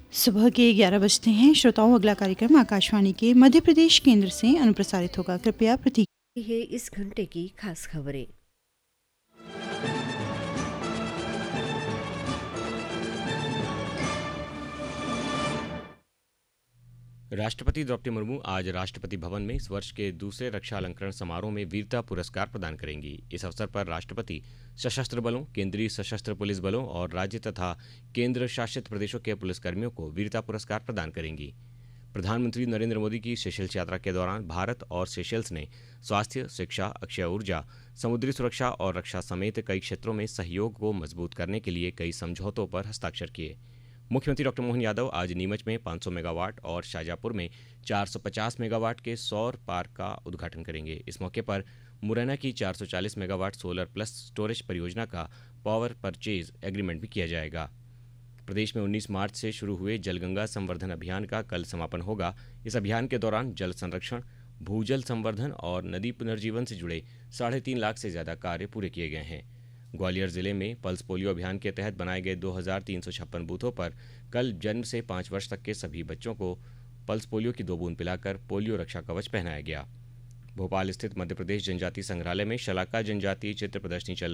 सुबह के 11 बजते हैं। श्रोताओं, अगला कार्यक्रम आकाशवाणी के मध्य प्रदेश केंद्र से अनुप्रसारित होगा। कृपया प्रतीक्षा है इस घंटे की खास खबरें। राष्ट्रपति द्रौपदी मुर्मू आज राष्ट्रपति भवन में इस वर्ष के दूसरे रक्षा अलंकरण समारोह में वीरता पुरस्कार प्रदान करेंगी। इस अवसर पर राष्ट्रपति सशस्त्र बलों, केंद्रीय सशस्त्र पुलिस बलों और राज्य तथा केंद्र शासित प्रदेशों के पुलिसकर्मियों को वीरता पुरस्कार प्रदान करेंगी। प्रधानमंत्री नरेंद्र मोदी की सेशेल्स यात्रा के दौरान भारत और सेशेल्स ने स्वास्थ्य, शिक्षा, अक्षय ऊर्जा, समुद्री सुरक्षा और रक्षा समेत कई क्षेत्रों में सहयोग को मजबूत करने के लिए कई समझौतों पर हस्ताक्षर किए। मुख्यमंत्री डॉक्टर मोहन यादव आज नीमच में 500 मेगावाट और शाजापुर में 450 मेगावाट के सौर पार्क का उद्घाटन करेंगे। इस मौके पर मुरैना की 440 मेगावाट सोलर प्लस स्टोरेज परियोजना का पावर परचेज एग्रीमेंट भी किया जाएगा। प्रदेश में 19 मार्च से शुरू हुए जलगंगा संवर्धन अभियान का कल समापन होगा। इस अभियान के दौरान जल संरक्षण, भूजल संवर्धन और नदी पुनर्जीवन से जुड़े 3.5 लाख से ज्यादा कार्य पूरे किए गए हैं। ग्वालियर जिले में पल्स पोलियो अभियान के तहत बनाए गए 2356 बूथों पर कल जन्म से 5 वर्ष तक के सभी बच्चों को पल्स पोलियो की 2 बूंद पिलाकर पोलियो रक्षा कवच पहनाया गया। भोपाल स्थित मध्य प्रदेश जनजातीय संग्रहालय में शलाका जनजातीय चित्र प्रदर्शनी चल